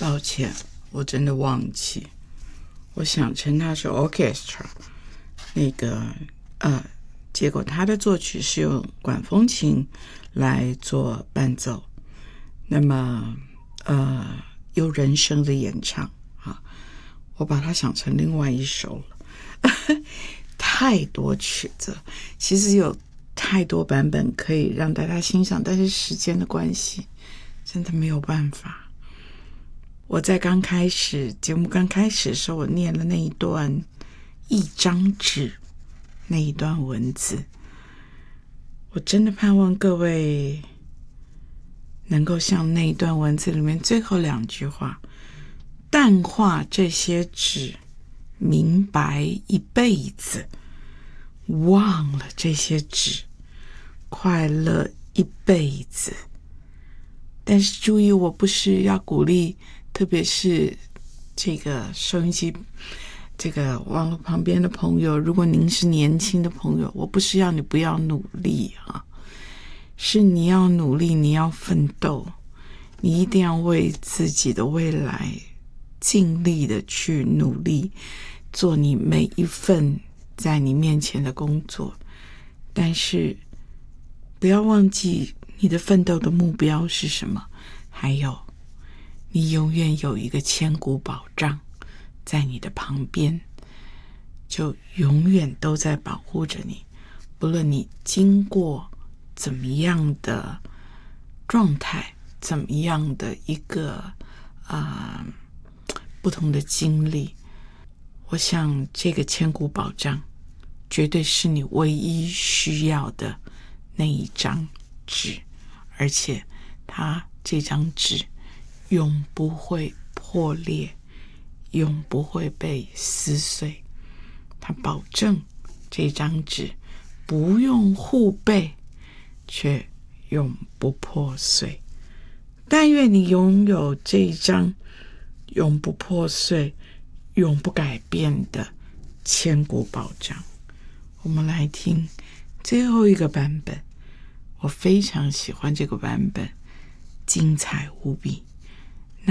抱歉，我真的忘记，我想成它是 orchestra， 结果它的作曲是用管风琴来做伴奏，那么有人声的演唱啊，我把它想成另外一首了。太多曲子，其实有太多版本可以让大家欣赏，但是时间的关系真的没有办法。我在节目刚开始的时候，我念了那一段一张纸那一段文字，我真的盼望各位能够像那一段文字里面最后2句话，淡化这些纸，明白一辈子，忘了这些纸，快乐一辈子。但是注意，我不是要鼓励，特别是这个收音机这个网络旁边的朋友，如果您是年轻的朋友，我不是要你不要努力啊，是你要努力，你要奋斗，你一定要为自己的未来尽力的去努力，做你每一份在你面前的工作。但是不要忘记你的奋斗的目标是什么，还有你永远有一个千古保障在你的旁边，就永远都在保护着你，不论你经过怎么样的状态，怎么样的一个不同的经历，我想这个千古保障绝对是你唯一需要的那一张纸，而且这张纸永不会破裂，永不会被撕碎。它保证这张纸不用护背，却永不破碎。但愿你拥有这一张永不破碎、永不改变的千古保障。我们来听最后一个版本，我非常喜欢这个版本，精彩无比。